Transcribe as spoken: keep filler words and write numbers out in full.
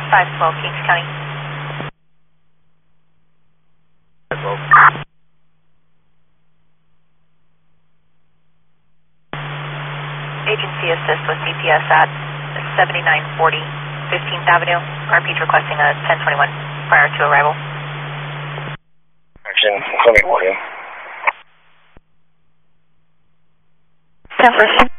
five twelve, Kings County. five twelve. Agency assist with C P S at seventy-nine forty fifteenth Avenue. R P's requesting a ten twenty-one prior to arrival. Action, seventy forty. San Francisco.